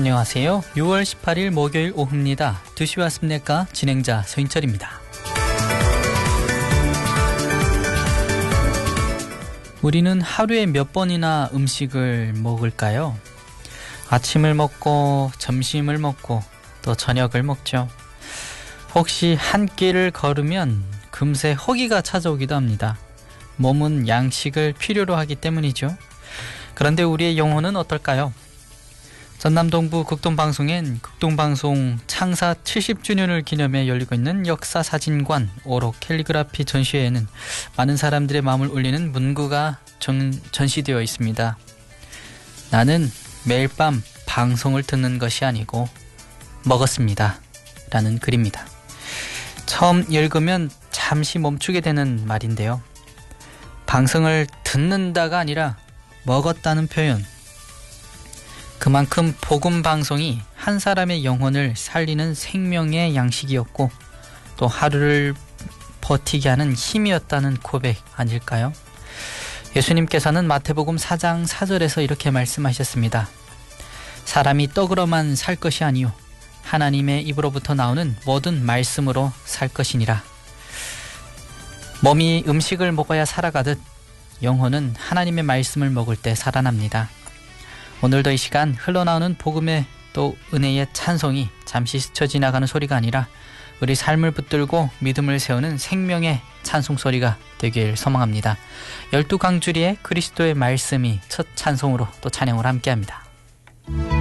안녕하세요. 6월 18일 목요일 오후입니다. 2시 왔습니까? 진행자 서인철입니다. 우리는 하루에 몇 번이나 음식을 먹을까요? 아침을 먹고 점심을 먹고 또 저녁을 먹죠. 혹시 한 끼를 걸으면 금세 허기가 찾아오기도 합니다. 몸은 양식을 필요로 하기 때문이죠. 그런데 우리의 영혼은 어떨까요? 전남동부 극동방송엔 극동방송 창사 70주년을 기념해 열리고 있는 역사사진관 오로 캘리그라피 전시회에는 많은 사람들의 마음을 울리는 문구가 전시되어 있습니다. 나는 매일 밤 방송을 듣는 것이 아니고 먹었습니다. 라는 글입니다. 처음 읽으면 잠시 멈추게 되는 말인데요. 방송을 듣는다가 아니라 먹었다는 표현. 그만큼 복음 방송이 한 사람의 영혼을 살리는 생명의 양식이었고 또 하루를 버티게 하는 힘이었다는 고백 아닐까요? 예수님께서는 마태복음 4장 4절에서 이렇게 말씀하셨습니다. 사람이 떡으로만 살 것이 아니요 하나님의 입으로부터 나오는 모든 말씀으로 살 것이니라. 몸이 음식을 먹어야 살아가듯 영혼은 하나님의 말씀을 먹을 때 살아납니다. 오늘도 이 시간 흘러나오는 복음의 또 은혜의 찬송이 잠시 스쳐 지나가는 소리가 아니라 우리 삶을 붙들고 믿음을 세우는 생명의 찬송 소리가 되길 소망합니다. 12강주리의 그리스도의 말씀이 첫 찬송으로 또 찬양을 함께합니다.